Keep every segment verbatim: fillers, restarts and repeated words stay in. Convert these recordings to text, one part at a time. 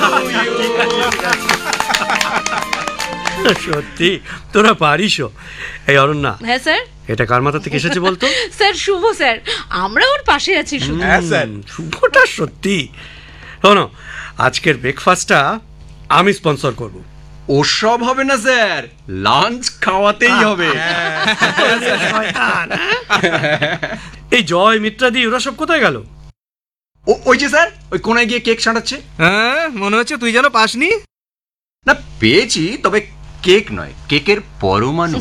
সত্যি তোরা পারিসও। এই অরণ্যা। হ্যাঁ স্যার। এটা কার মাথা থেকে এসেছে বলতো? স্যার শুভ স্যার, আমরা ওর পাশে আছি। হ্যাঁ স্যার, শুভটা সত্যি। শোনো, আজকের ব্রেকফাস্টটা আমি স্পন্সর করব। ওসব হবে না স্যার, লাঞ্চ খাওয়াতেই হবে। এই জয়, মিত্রাদি ওরা সব কোথায় গেল? ওই যে স্যার, ওই কোনায় গিয়ে কেক ছাড়াচ্ছে। হ্যাঁ, মনে হচ্ছে তুই যেন পাসনি। না, পেয়েছি, তবে কেক নয়, কেকের পরমাণু।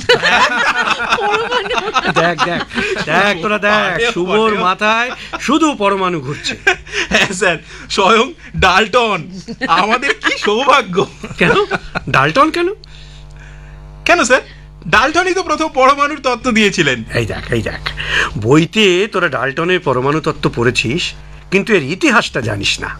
দেখ দেখ দেখ তোরা দেখ, শুভর মাথায় শুধু পরমাণু ঘুরছে। হ্যাঁ স্যার, স্বয়ং ডাল্টন। আমাদের কি সৌভাগ্য। কেন ডাল্টন? কেন কেন স্যার? ডাল্টনই তো প্রথম পরমাণুর তত্ত্ব দিয়েছিলেন। এই দেখ এই দেখ বইতে তোরা ডাল্টনের পরমাণু তত্ত্ব পড়েছিস, কিন্তু এর ইতিহাসটা জানিস না।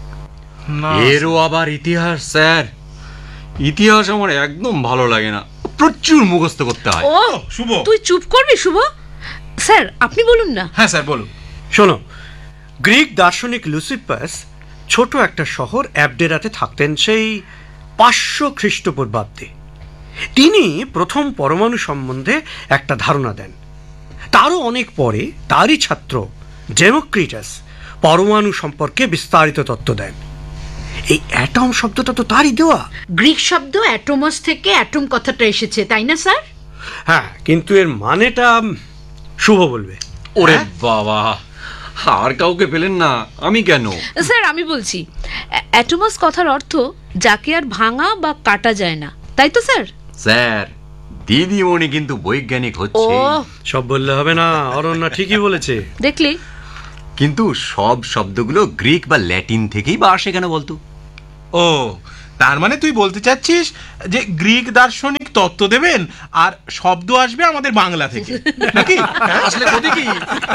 এরও আবার ইতিহাস? স্যার, ইতিহাস আমার একদম ভালো লাগে না, প্রচুর মুখস্থ করতে হয়। ও শুভ, তুই চুপ করবি শুভ। স্যার আপনি বলুন না। হ্যাঁ স্যার বলুন। শোনো, গ্রিক দার্শনিক লুসিপাস ছোট একটা শহর অ্যাবডেরাতে থাকতেন সেই পাঁচশো খ্রিস্টপূর্বাব্দে। তিনি প্রথম পরমাণু সম্বন্ধে একটা ধারণা দেন। তারও অনেক পরে তারই ছাত্র ডেমোক্রিটাস পরমাণু সম্পর্কে বিস্তারিত তত্ত্ব দেন। এই অ্যাটম শব্দটা তো তারই দেওয়া। গ্রিক শব্দ অ্যাটোমাস থেকে অ্যাটম কথাটা এসেছে, তাই না স্যার? হ্যাঁ, কিন্তু এর মানেটা শুভ বলবে। ওরে বাবা, আর কাউকে পেলেন না, আমি কেন? স্যার আমি বলছি, অ্যাটোমাস কথার অর্থ যাকে আর ভাঙা বা কাটা যায় না, তাই তো স্যার? স্যার, দিদিমণি কিন্তু বৈজ্ঞানিক হচ্ছে। ও সব বললে হবে না, অরণ্যা ঠিকই বলেছে। দেখলি? কিন্তু সব শব্দগুলো গ্রিক বা ল্যাটিন থেকেই বা আসে কেন বলতো? ও, তার মানে তুই বলতে চাচ্ছিস যে গ্রিক দার্শনিক তত্ত্ব দেবেন আর শব্দ আসবে আমাদের বাংলা থেকে, নাকি? আসলে কথা কি?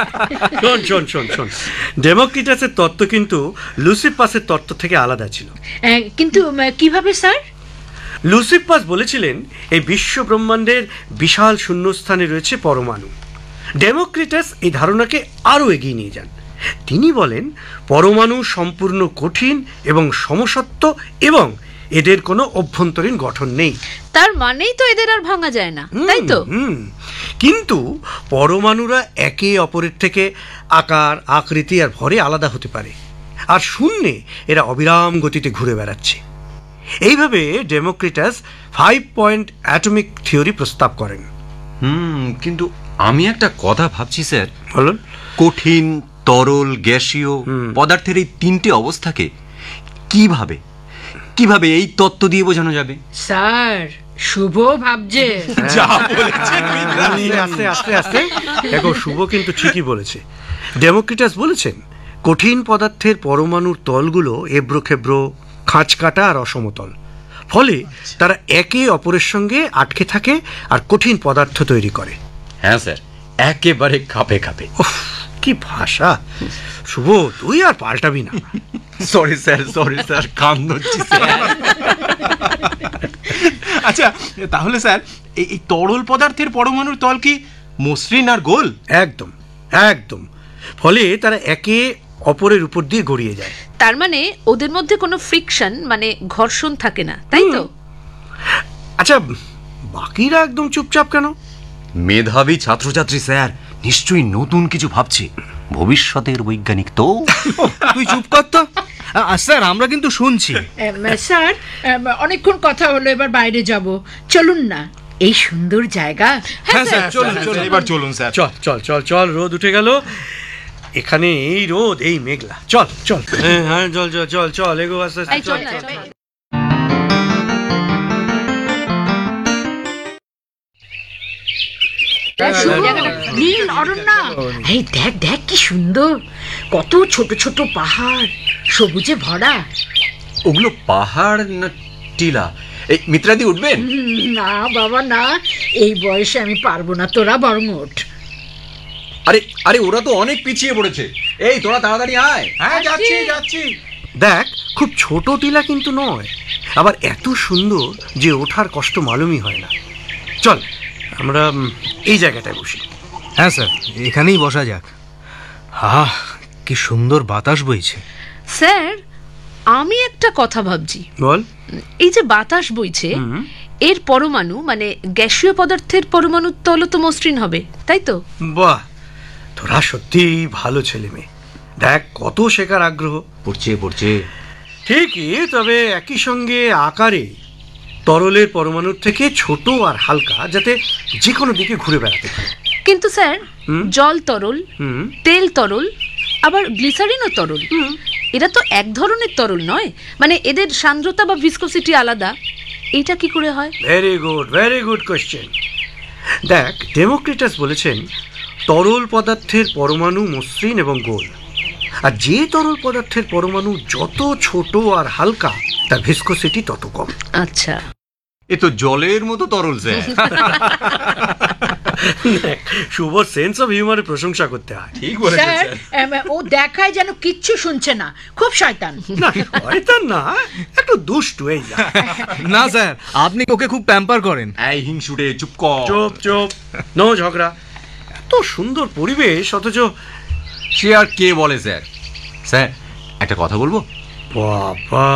শোন শোন শোন শোন ডেমোক্রিটাসের তত্ত্ব কিন্তু লুসিপাসের তত্ত্ব থেকে আলাদা ছিল। কিন্তু কিভাবে স্যার? লুসিপাস বলেছিলেন এই বিশ্ব ব্রহ্মাণ্ডের বিশাল শূন্যস্থানে রয়েছে পরমাণু। ডেমোক্রিটাস এই ধারণাকে আরও এগিয়ে নিয়ে যান। তিনি বলেন পরমাণু সম্পূর্ণ কঠিন এবং সমসত্ব এবং এদের কোনো অভ্যন্তরীণ গঠন নেই। তার মানেই তো এদের আর ভাঙা যায় না, তাই তো? হুম, কিন্তু পরমাণুরা একে অপরের থেকে আকার, আকৃতি আর ভরে আলাদা হতে পারে, আর শূন্যে এরা অবিরাম গতিতে ঘুরে বেড়াচ্ছে। এইভাবে Democritus five point atomic theory প্রস্তাব করেন। হুম, কিন্তু আমি একটা কথা ভাবছি স্যার। বলুন। কঠিন, তরল, গ্যাসীয় পদার্থের এই তিনটে অবস্থাকে কিভাবে কিভাবে এই তত্ত্ব দিয়ে বোঝানো যাবে? স্যার শুভ ভাবছে। যা বলেছেন আস্তে আস্তে আস্তে দেখো, শুভ কিন্তু ঠিকই বলেছে। ডেমোক্রিটাস বলেছেন কঠিন পদার্থের পরমাণুর তলগুলো এবড়ো খেবড়ো, খাঁচ কাটা আর অসমতল, ফলে তারা একে অপরের সঙ্গে আটকে থাকে আর কঠিন পদার্থ তৈরি করে। হ্যাঁ স্যার, একেবারে খাপে খাপে। কি ভাষা! শুভ, তুই আর পাল্টাবি না। Sorry sir, sorry sir, কান্দছি sir. আচ্ছা, তাহলে স্যার এই তরল পদার্থের পরমাণুর তল কি মসৃণ আর গোল? একদম একদম, ফলে তারা একে অপরের উপর দিয়ে গড়িয়ে যায়। তার মানে ওদের মধ্যে কোনো ফ্রিকশন মানে ঘর্ষণ থাকে না, তাই তো? আচ্ছা, বাকিরা একদম চুপচাপ কেন? মেধাবী ছাত্রছাত্রী স্যার, নিশ্চয়ই নতুন কিছু ভাবছে, ভবিষ্যতের বৈজ্ঞানিক তো। তুই চুপ কর তো। স্যার, আমরা কিন্তু শুনছি। স্যার অনেকক্ষণ কথা হলো, এবার বাইরে যাব, চলুন না। এই সুন্দর জায়গা। হ্যাঁ স্যার, চলুন চলুন, এবার চলুন স্যার। চল চল চল চল, রোদ উঠে গেল এখানে, এই রোদ, এই মেঘলা। চল চল, হ্যাঁ হ্যাঁ, চল চল চল চল, এগো আস্তে আস্তে, চল চল। নীল অরণ্যা, এই দেখ দেখ কি সুন্দর, কত ছোট ছোট পাহাড়, সবুজে ভরা। ওগুলো পাহাড় না টিলা? এই মিত্রাদি উঠবেন? না বাবা না, এই বয়সে আমি পারবো না, তোরা বরং ওঠ। আরে আরে, ওরা তো অনেক পিছিয়ে পড়েছে। এই তোরা তাড়াতাড়ি আয়। হ্যাঁ, যাচ্ছি যাচ্ছি। দেখ, খুব ছোট টিলা কিন্তু নয়, আবার এত সুন্দর যে ওঠার কষ্ট মালুমই হয় না। চল আমরা এই জায়গাটায় বসি। হ্যাঁ স্যার, এখানেই বসা যাক। আহ, কি সুন্দর বাতাস বইছে। স্যার আমি একটা কথা ভাবছি, বল। এই যে বাতাস বইছে এর পরমাণু মানে গ্যাসীয় পদার্থের পরমাণু তল তো মসৃণ হবে, তাই তো? বাহ, তোরা সত্যি ভালো ছেলে মেয়ে। দেখ কত শেখার আগ্রহ। পড়ছে পড়ছে ঠিকই, তবে একই সঙ্গে আকারে তরলের পরমাণুর থেকে ছোট আর হালকা, যাতে যে কোনো দিকে ঘুরে বেড়াতে পারে। কিন্তু স্যার, জল তরল, হুম তেল তরল, আবার গ্লিসারিনও তরল। এরা তো এক ধরনের তরল নয়, মানে এদের সান্দ্রতা বা ভিসকোসিটি আলাদা। এটা কি করে হয়? Very good, very good question. দেখ, ডেমোক্রিটাস বলেছেন তরল পদার্থের পরমাণু মসৃণ এবং গোল, আর যে তরল পদার্থের পরমাণু যত ছোট আর হালকা তার ভিসকোসিটি তত কম। আচ্ছা, এ তো জলের মতো তরল স্যার। দেখ, শুভ সেন্স অফ হিউমারের প্রশংসা করতে হয়। ঠিক বলেছেন স্যার, স্যার। এম, ও দেখায় যেন কিচ্ছু শুনছে না, খুব শয়তান। না, শয়তান না, একটু দুষ্টু। এই যা। না স্যার, আপনি ওকে খুব প্যাম্পার করেন। এই হিংসুটে চুপ কর। চুপ চুপ, নো ঝগড়া। এত সুন্দর পরিবেশ, অথচ সে আর কে বলে স্যার। স্যার, একটা কথা বলবো? বাবা,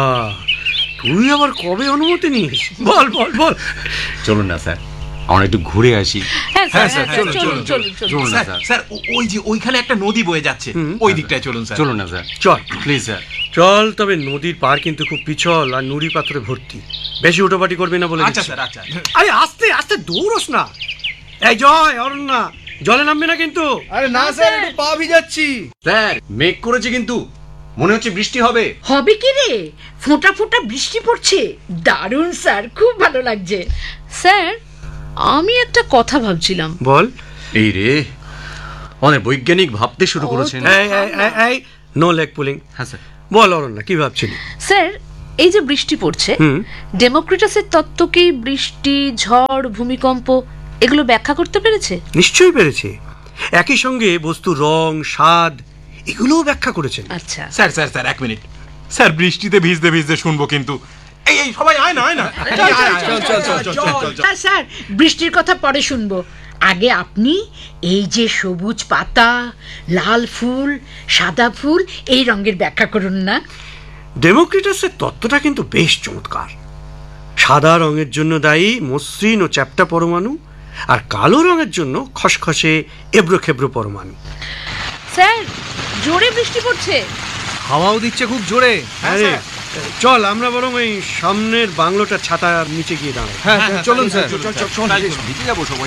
তুই আবার কবে অনুমতি নিস? বল বল বল। চলুন না স্যার, আমরা একটু ঘুরে আসি। হ্যাঁ হ্যাঁ, স্যার, স্যার, চলুন চলুন, চলুন চলুন চলুন। চলুন না স্যার স্যার, স্যার ও- ওই যে ওইখানে একটা নদী বয়ে যাচ্ছে, ওই দিকটায় চলুন স্যার। চলুন না স্যার, চল প্লিজ স্যার। চল, তবে নদীর পার কিন্তু খুব পিছল আর নুড়ি পাথরে ভর্তি। বেশি উটোপাটি করবি না বলে আচ্ছা দিচ্ছি। স্যার, আচ্ছা। আরে আস্তে আস্তে দৌড়স না। এই জয়, অরণ্যা, জলে নামবি না কিন্তু। আরে না স্যার, একটু পা ভিজাচ্ছি। স্যার, মেঘ করেছে কিন্তু মনে হচ্ছে বৃষ্টি হবে। হবে কি রে, ফোঁটা ফোঁটা বৃষ্টি পড়ছে, দারুণ স্যার, খুব ভালো লাগছে। স্যার, আমি একটা কথা ভাবছিলাম। বল। এই রে, অনেক বৈজ্ঞানিক ভাবতে শুরু করেছেন। এই এই এই, এই নো লেগ পুলিং। হ্যাঁ স্যার। বল অরণ্যা, কি ভাবছিলি? স্যার, এই যে বৃষ্টি পড়ছে, হুম। ডেমোক্রিটাসের তত্ত্ব কি বৃষ্টি, ঝড়, ভূমিকম্প এগুলো ব্যাখ্যা করতে পেরেছে? নিশ্চয়ই পেরেছে। একই সঙ্গে বস্তুর রং, স্বাদ এগুলোও ব্যাখ্যা করেছেন। আচ্ছা, স্যার স্যার স্যার এক মিনিট স্যার, বৃষ্টিতে ভিজতে ভিজতে শুনবো কিন্তু। এই এই সবাই আয় না, আয় না। চল, চল, চল, চল, চল, চল। হ্যাঁ স্যার, বৃষ্টির কথা পরে শুনবো, আগে আপনি এই যে সবুজ পাতা, লাল ফুল, সাদা ফুল, এই রঙের ব্যাখ্যা করুন না। ডেমোক্রিটাসের তত্ত্বটা কিন্তু বেশ চমৎকার। সাদা রঙের জন্য দায়ী মসৃণ ও চ্যাপ্টা পরমাণু, আর কালো রঙের জন্য খসখসে এবড়ো খেবড়ো পরমাণু। স্যার, জোরে বৃষ্টি পড়ছে। হাওয়াও দিচ্ছে খুব জোরে। আরে চল, আমরা বরং এই সামনের বাংলোটার ছাতার নিচে গিয়ে দাঁড়াই। হ্যাঁ, চলুন স্যার। ভিজে যাবো সবাই।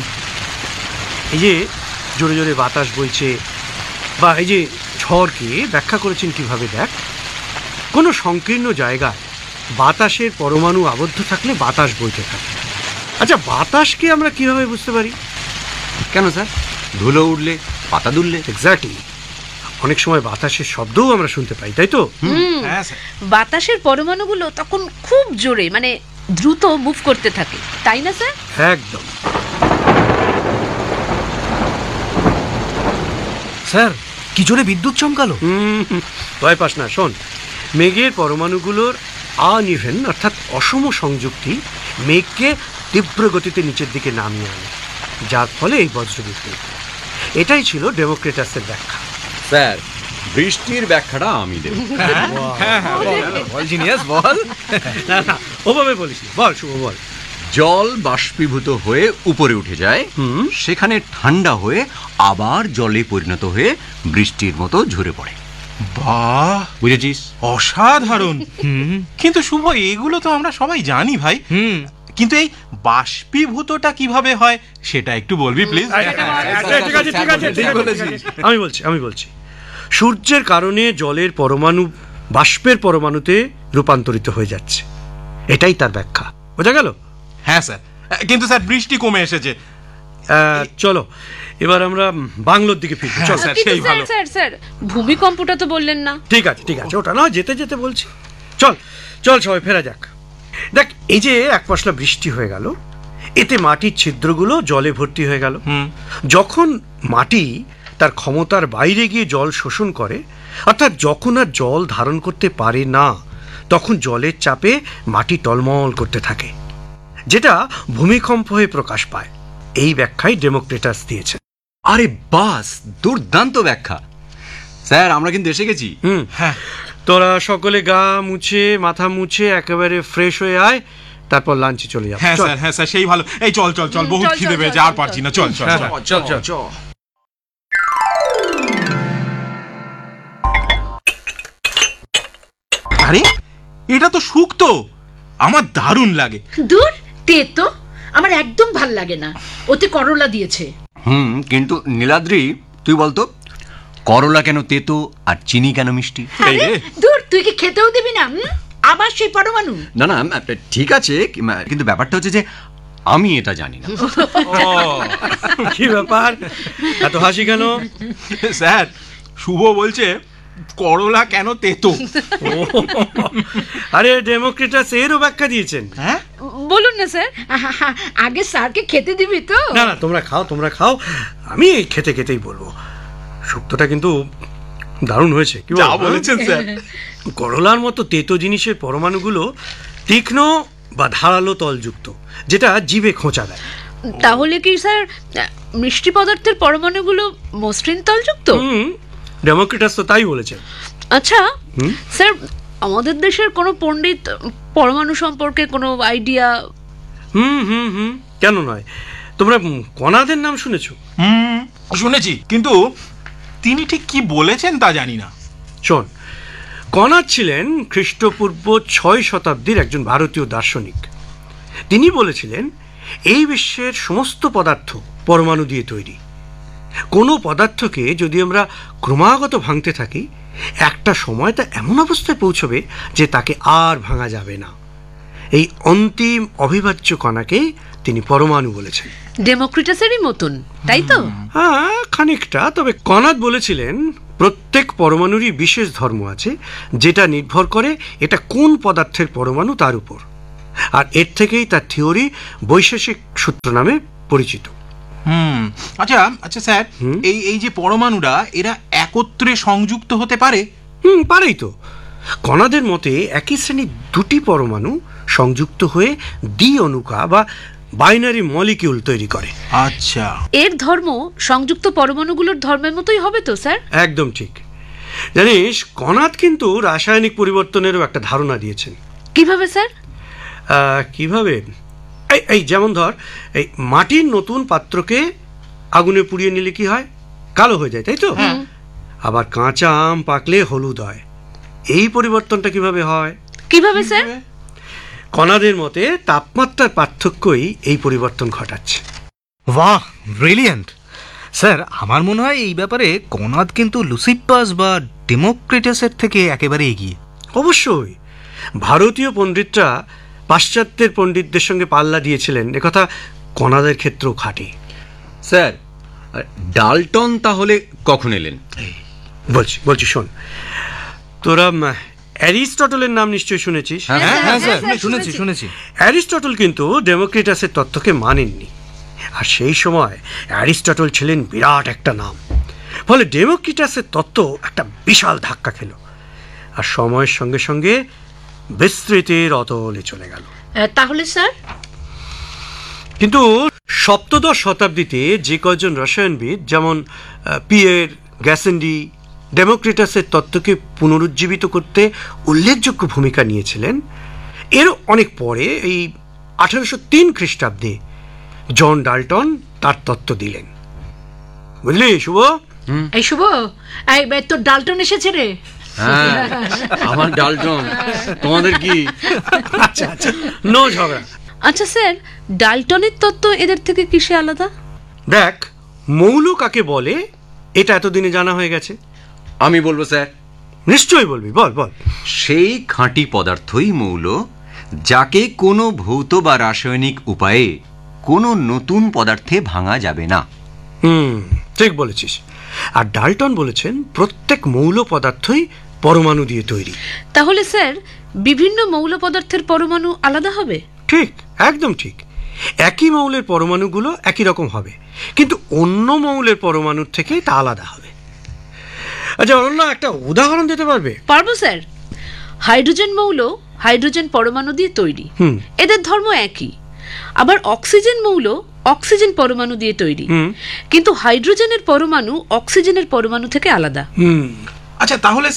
এই যে জোরে জোরে বাতাস বইছে, বা এই যে ঝড়কে ব্যাখ্যা করেছেন কিভাবে, দেখ, কোনো সংকীর্ণ জায়গায় বাতাসের পরমাণু আবদ্ধ থাকলে বাতাস বইতে থাকে। আচ্ছা, বাতাসকে আমরা কিভাবে বুঝতে পারি? কেন স্যার? ধুলো উঠলে, পাতা দুললে। এক্স্যাক্টলি, অনেক সময় বাতাসের শব্দও আমরা শুনতে পাই, তাই তো? হ্যাঁ স্যার। বাতাসের পরমাণুগুলো তখন খুব জোরে মানে দ্রুত মুভ করতে থাকে, তাই না স্যার? একদম। স্যার, কি জোরে বিদ্যুৎ চমকালো। হুম, ভয় পাস না, শোন। মেঘের পরমাণুগুলোর আনইভেন অর্থাৎ অসম সংযুক্তি মেঘকে তীব্র গতিতে নিচের দিকে নামিয়ে আনে, যার ফলে এই বজ্রবিদ্যুৎ। এটাই ছিল ডেমোক্রিটাসের ব্যাখ্যা। স্যার, বৃষ্টির ব্যাখ্যাটা আমি দেব। বল জিনিয়াস, বল। না না, ওভাবে বলিস না। বল শুভ, বল। জল বাষ্পীভূত হয়ে উপরে উঠে যায়, হুম। সেখানে ঠান্ডা হয়ে আবার জলে পরিণত হয়ে বৃষ্টির মতো ঝরে পড়ে। বাহ, বুঝেছিস? অসাধারণ। হুম কিন্তু শুভ, এগুলো তো আমরা সবাই জানি ভাই, হুম কিন্তু এই বাষ্পীভূতটা কিভাবে হয় সেটা একটু বলবি প্লিজ? ঠিক আছে, ঠিক আছে, ঠিক আছে, আমি বলছি আমি বলছি সূর্যের কারণে জলের পরমাণু বাষ্পের পরমাণুতে রূপান্তরিত হয়ে যাচ্ছে, এটাই তার ব্যাখ্যা। বোঝা গেল? হ্যাঁ স্যার, কিন্তু স্যার বৃষ্টি কমে এসেছে। আহ, চলো এবার আমরা বাংলোর দিকে ফিরবো। চল। স্যার, কিন্তু সেই স্যার ভালো। স্যার স্যার ভূমিকম্পটা তো বললেন না। ঠিক আছে, ঠিক আছে, ওটা না যেতে যেতে বলছি। চল চল সবাই ফেরা যাক। দেখ, এই যে এক পশলা বৃষ্টি হয়ে গেল, এতে মাটির ছিদ্রগুলো জলে ভর্তি হয়ে গেল। হুম। যখন মাটি তার ক্ষমতার বাইরে গিয়ে জল শোষণ করে, অর্থাৎ যখন আর জল ধারণ করতে পারে না, তখন জলের চাপে মাটি টলমল করতে থাকে, যেটা ভূমিকম্প হয়ে প্রকাশ পায়। এই ব্যাখ্যাই ডেমোক্রিটাস দিয়েছে। আরে বাস, দুর্দান্ত ব্যাখ্যা। স্যার, আমরা কিন্তু এসে গেছি। হুম। হ্যাঁ, তোরা সকলে গা মুছে মাথা মুছে একেবারে ফ্রেশ হয়ে আয়, তারপর লাঞ্চে চলে যাবো। হ্যাঁ চল। স্যার, হ্যাঁ স্যার, সেই ভালো। এই চল চল চল, বহুত চল, খিদে চল, পেয়েছে, চল, আর চল, পারছি না, চল চল হ্যাঁ, চল। হ্যাঁ, চল চল চল। আরে এটা তো শুক্তো, আমার দারুণ লাগে। দূর, তেতো আমার একদম ভাল লাগে না। ওতে করলা দিয়েছে। হুম, কিন্তু নীলাদ্রি তুই বলতো করলা কেন তেতো আর চিনি কেন মিষ্টি? এই রে, দূর, তুই কি খেতেও দিবি না? হুম? আবার সেই পরমাণু। না না, ঠিক আছে, কিন্তু ব্যাপারটা হচ্ছে যে আমি এটা জানি না। ও কি ব্যাপার, এত হাসি কেন? স্যার, শুভ বলছে করলা কেন তেতো। ও, আরে ডেমোক্রেটাস এরও ব্যাখ্যা দিয়েছেন। হ্যাঁ, বলুন না স্যার। আহা, আগে স্যারকে খেতে দিবি তো? না না, তোমরা খাও তোমরা খাও, আমি এই খেতে খেতেই বলবো। শুক্তোটা কিন্তু দারুণ হয়েছে। কি যা বলো? বলেছেন স্যার। করলার মতো তেতো জিনিসের পরমাণুগুলো তীক্ষ্ণ বা ধারালো তলযুক্ত, যেটা জিভে খোঁচা দেয়। তাহলে কি স্যার মিষ্টি পদার্থের পরমাণুগুলো মসৃণ তলযুক্ত? হুম, ডেমোক্রেটাস তো তাই বলেছেন। আচ্ছা স্যার, আমাদের দেশের কোনো পণ্ডিত পরমাণু সম্পর্কে কোনো আইডিয়া? হুম হুম হুম কেন নয়, তোমরা উম, কণাদের নাম শুনেছো? হুম, শুনেছি, কিন্তু তিনি ঠিক কি বলেছেন তা জানি না। শোন, কণাদ ছিলেন খ্রিস্টপূর্ব ছয় শতাব্দীর একজন ভারতীয় দার্শনিক। তিনি বলেছিলেন এই বিশ্বের সমস্ত পদার্থ পরমাণু দিয়ে তৈরি। কোনো পদার্থকে যদি আমরা ক্রমাগত ভাঙতে থাকি, একটা সময় তা এমন অবস্থায় পৌঁছবে যে তাকে আর ভাঙা যাবে না। এই অন্তিম অবিভাজ্য কণাকে তিনি পরমাণু বলেছেন। ডেমোক্রিটাসেরই মতন, তাই তো? হ্যাঁ, খানিকটা। তবে কণাদ বলেছিলেন প্রত্যেক পরমাণুরই বিশেষ ধর্ম আছে, যেটা নির্ভর করে এটা কোন পদার্থের পরমাণু তার উপর। আর এর থেকেই তার থিওরি বৈশেষিক সূত্র নামে পরিচিত। হুম, আচ্ছা আচ্ছা স্যার, এই এই যে পরমাণুরা এরা একত্রে সংযুক্ত হতে পারে? হুম, পারেই তো। কণাদের মতে একই শ্রেণীর দুটি পরমাণু সংযুক্ত হয়ে দ্বি অনুকা বা বাইনারি মলিকিউল তৈরি করে। আচ্ছা, এর ধর্ম সংযুক্ত পরমাণুগুলোর ধর্মের মতোই হবে তো স্যার? একদম ঠিক। জানিস, কণাদ কিন্তু রাসায়নিক পরিবর্তনেরও একটা ধারণা দিয়েছেন। কিভাবে স্যার? আহ, কিভাবে? এই এই যেমন ধর, এই মাটির নতুন পাত্রকে আগুনে পুড়িয়ে নিলে কি হয়? কালো হয়ে যায়, তাই তো? আবার কাঁচা আম পাকলে হলুদ হয়। এই পরিবর্তনটা কিভাবে হয়? কিভাবে স্যার? কণাদের মতে তাপমাত্রার পার্থক্যই এই পরিবর্তন ঘটাচ্ছে। বাহ, ব্রিলিয়ান্ট স্যার। আমার মনে হয় এই ব্যাপারে কণাদ কিন্তু লুসিপাস বা ডেমোক্রিটাসের থেকে একেবারে এগিয়ে। অবশ্যই ভারতীয় পণ্ডিতরা পাশ্চাত্যের পণ্ডিতদের সঙ্গে পাল্লা দিয়েছিলেন, একথা কণাদের ক্ষেত্রেও খাটে। স্যার, ডাল্টন তাহলে কখন এলেন? বলছি বলছি শোন, তোরা উম, অ্যারিস্টটলের নাম নিশ্চয়ই শুনেছিস। হ্যাঁ হ্যাঁ, হ্যাঁ স্যার, হ্যাঁ, শুনেছি শুনেছি। শুনেছি অ্যারিস্টটল কিন্তু ডেমোক্রিটাসের তত্ত্বকে মানেননি। আর সেই সময় অ্যারিস্টটল ছিলেন বিরাট একটা নাম। ফলে ডেমোক্রিটাসের তত্ত্ব একটা বিশাল ধাক্কা খেল, আর সময়ের সঙ্গে সঙ্গে বিস্তৃতির অতলে চলে গেল। আহ, তাহলে স্যার? কিন্তু সপ্তদশ শতাব্দীতে যে কজন রসায়নবিদ, যেমন আহ, পিয়ের গ্যাসেন্ডি, ডেমোক্রিটাসের তত্ত্বকে পুনরুজ্জীবিত করতে উল্লেখযোগ্য ভূমিকা নিয়েছিলেন, এরও অনেক পরে এই আঠারোশো তিন খ্রিস্টাব্দে জন ডাল্টন তার তত্ত্ব দিলেন। বুঝলি শুভ? এই শুভ, এই বে, তোর ডালটন এসেছে রে। হ্যাঁ, আমার ডাল্টন, তোমাদের কি? আচ্ছা আচ্ছা, নো ঝগড়া। আচ্ছা স্যার, ডাল্টনের তত্ত্ব এদের থেকে কিসে আলাদা? দেখ, মৌল কাকে বলে এটা এতদিনে জানা হয়ে গেছে। আমি বলবো স্যার, নিশ্চয়ই বলবি, বল বল। সেই খাঁটি পদার্থই মৌল, যাকে কোনো ভৌত বা রাসায়নিক উপায়ে কোনো নতুন পদার্থে ভাঙা যাবে না। হুম, ঠিক বলেছিস। আর ডাল্টন বলেছেন প্রত্যেক মৌল পদার্থই পরমাণু দিয়ে তৈরি। তাহলে স্যার বিভিন্ন মৌল পদার্থের পরমাণু আলাদা হবে? ঠিক, একদম ঠিক। একই মৌলের পরমাণুগুলো একই রকম হবে, কিন্তু অন্য মৌলের পরমাণুর থেকে তা আলাদা হবে। আচ্ছা অনন্য, একটা উদাহরণ দিতে পারবে? পারবো স্যার। হাইড্রোজেন মৌল হাইড্রোজেন পরমাণু দিয়ে তৈরি, হুম। এদের ধর্ম একই। আবার অক্সিজেন মৌল অক্সিজেন পরমাণু দিয়ে তৈরি, হুম। কিন্তু হাইড্রোজেনের পরমাণু অক্সিজেনের পরমাণু থেকে আলাদা। হুম। আচ্ছা তাহলে স্যার,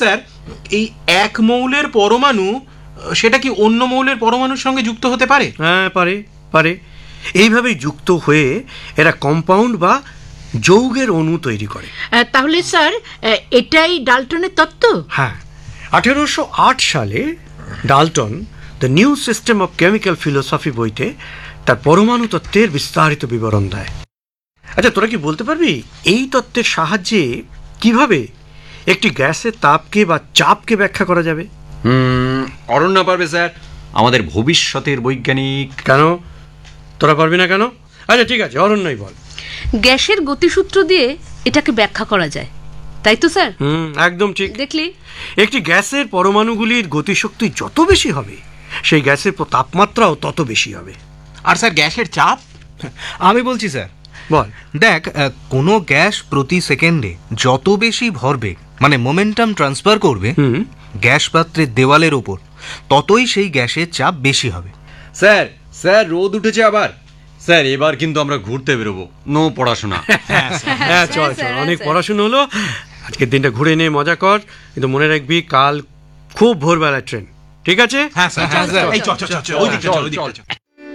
এই এক মৌলের পরমাণু সেটা কি অন্য মৌলের পরমাণুর সঙ্গে যুক্ত হতে পারে? হ্যাঁ, পারে পারে এইভাবেই যুক্ত হয়ে এরা কম্পাউন্ড বা যৌগের অণু তৈরি করে। আহ, তাহলে স্যার আহ, এটাই ডাল্টনের তত্ত্ব? হ্যাঁ, আঠেরোশো আট সালে Dalton the new system of chemical philosophy বইতে তার পরমাণু তত্ত্বের বিস্তারিত বিবরণ দেয়। আচ্ছা, তোরা কি বলতে পারবি এই তত্ত্বের সাহায্যে কিভাবে একটি গ্যাসের তাপকে বা চাপকে ব্যাখ্যা করা যাবে? হুম, অরণ্য পারবে স্যার, আমাদের ভবিষ্যতের বৈজ্ঞানিক। কেন তোরা পারবি না কেন? আচ্ছা ঠিক আছে, অরণ্যই বল। গ্যাসের গতিসূত্র দিয়ে এটাকে ব্যাখ্যা করা যায়, তাই তো স্যার? হুম, একদম ঠিক। দেখলি, একটি গ্যাসের পরমাণুগুলির গতিশক্তি যত বেশি হবে সেই গ্যাসের তাপমাত্রাও তত বেশি হবে। আর স্যার গ্যাসের চাপ? আমি বলছি স্যার, বল। দেখ, আহ, কোনো গ্যাস প্রতি সেকেন্ডে যত বেশি ভরবেগ মানে মোমেন্টাম ট্রান্সফার করবে হুম। গ্যাস পাত্রের দেওয়ালের ওপর, ততই সেই গ্যাসের চাপ বেশি হবে। স্যার স্যার রোদ উঠেছে আবার। স্যার এবার কিন্তু আমরা ঘুরতে বেরোবো, নো পড়াশোনা। হ্যাঁ, চল চল, অনেক পড়াশোনা হলো, আজকের দিনটা ঘুরে নে, মজা কর, কিন্তু মনে রাখবি কাল খুব ভোরবেলা ট্রেন, ঠিক আছে? হ্যাঁ স্যার, হ্যাঁ স্যার, এই চল চল চল ওই দিকটা চল, ওই দিকটা চল।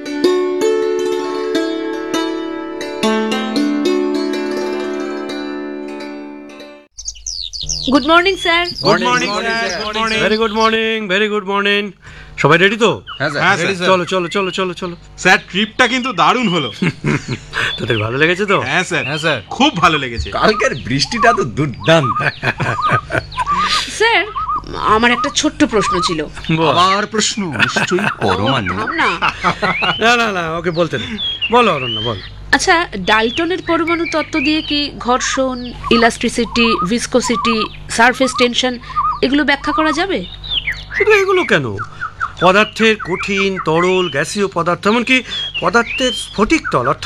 Good morning sir. Good morning sir, good morning. Very good morning, very good morning. সবাই রেডি তো? হ্যাঁ হ্যাঁ স্যার। স্যার। চলো চলো চলো চলো চলো। স্যার ট্রিপটা কিন্তু দারুণ হলো। তোদের ভালো লেগেছে তো? হ্যাঁ স্যার, হ্যাঁ স্যার। খুব ভালো লেগেছে। কালকের বৃষ্টিটা তো দুর্দান্ত। স্যার, আমার একটা ছোট্ট প্রশ্ন ছিল। বল। আবার প্রশ্ন? নিশ্চয়ই পরমাণু। না, না না না, ওকে বলতে দে। বলো অরণ্য, বল। আচ্ছা, ডাল্টনের পরমাণু তত্ত্ব দিয়ে কি ঘর্ষণ, ইলাস্ট্রিসিটি, ভিসকোসিটি, সারফেস টেনশন এগুলো ব্যাখ্যা করা যাবে? শুধু এগুলো কেন, পদার্থের কঠিন, তরল, গ্যাসীয় পদার্থ, এমনকি পদার্থের স্ফটিক তল অর্থাৎ